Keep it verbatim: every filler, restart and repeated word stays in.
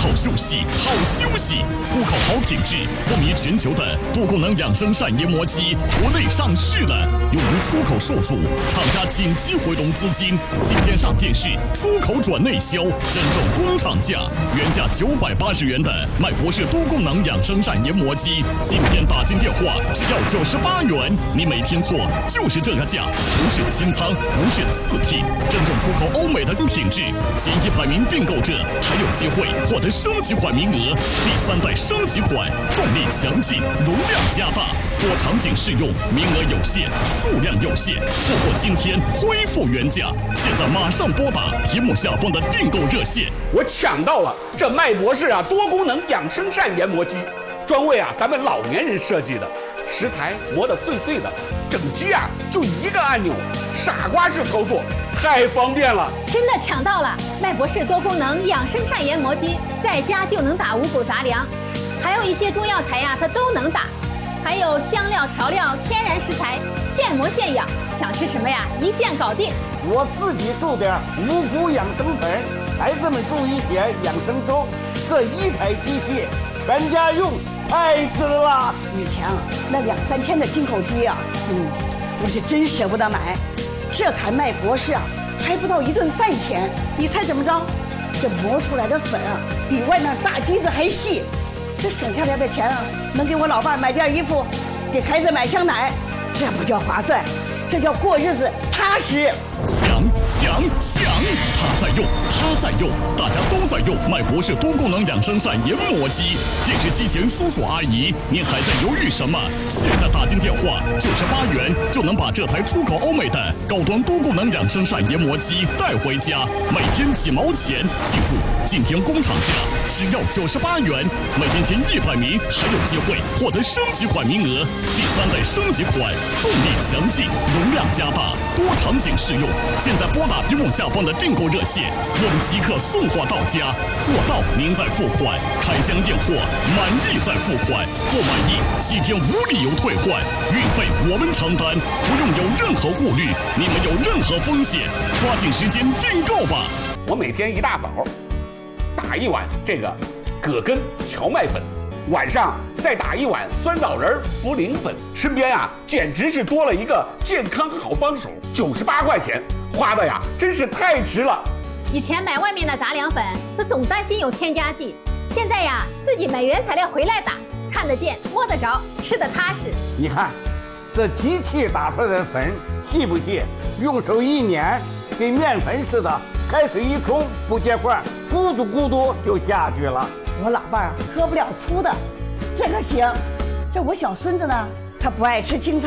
好休息，好休息。出口好品质，风靡全球的多功能养生膳研磨机，国内上市了。由于出口受阻，厂家紧急回笼资金，今天上电视，出口转内销，真正工厂价，原价九百八十元的麦博士多功能养生膳研磨机，今天打进电话只要九十八元，你没听错，就是这个价，不是清仓，不是次品，真正出口欧美的品质。前一百名订购者还有机会获得升级款名额，第三代升级款，动力强劲，容量加大，多场景适用，名额有限，数量有限，错过今天恢复原价，现在马上拨打屏幕下方的订购热线。 我抢到了这麦博士啊多功能养生膳研磨机，专为啊咱们老年人设计的，食材磨得碎碎的，整机啊就一个按钮，傻瓜式操作，太方便了。 真的抢到了麦博士多功能养生膳研磨机，在家就能打五谷杂粮，还有一些中药材呀它都能打，还有香料调料天然食材，现磨现养，想吃什么呀一键搞定。 我自己做点五谷养生粉，孩子们做一些养生粥，这一台机器全家用，太值了。 以前啊，那两三千的进口机啊，嗯，我是真舍不得买。这台麦博士啊，还不到一顿饭钱。你猜怎么着？这磨出来的粉啊，比外面大机子还细。这省下来的钱啊，能给我老伴买件衣服，给孩子买箱奶，这不叫划算，这叫过日子踏实。 强强强！他在用，他在用，大家都在用麦博士多功能养生膳研磨机。电视机前叔叔阿姨，您还在犹豫什么？现在打进电话，九十八元就能把这台出口欧美的高端多功能养生膳研磨机带回家，每天几毛钱。记住，今天工厂价只要九十八元，每天前一百名还有机会获得升级款名额。第三代升级款，动力强劲，容量加大，多场景适用。现在拨打屏幕下方的订购热线，我们即刻送货到家，货到您再付款，开箱验货，满意再付款，不满意七天无理由退换，运费我们承担，不用有任何顾虑，你们有任何风险，抓紧时间订购吧。 我每天一大早打一碗这个葛根荞麦粉，晚上再打一碗酸枣仁茯苓粉，身边啊简直是多了一个健康好帮手。九十八块钱花的呀，真是太值了。 以前买外面的杂粮粉，这总担心有添加剂，现在呀自己买原材料回来打，看得见摸得着，吃得踏实。 你看，这机器打出来的粉细不细？用手一捻，跟面粉似的，开水一冲不结块，咕嘟咕嘟就下去了。 我老伴儿喝不了粗的，这个行。这我小孙子呢，他不爱吃青菜。